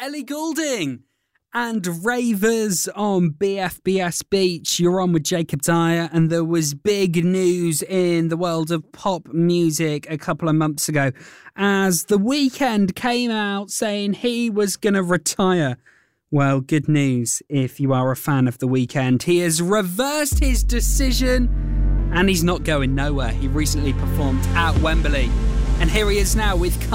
Ellie Goulding and Ravers on BFBS Beach. You're on with Jacob Dyer, and there was big news in the world of pop music a couple of months ago as The Weeknd came out saying he was going to retire. Well, good news if you are a fan of The Weeknd. He has reversed his decision and he's not going nowhere. He recently performed at Wembley, and here he is now with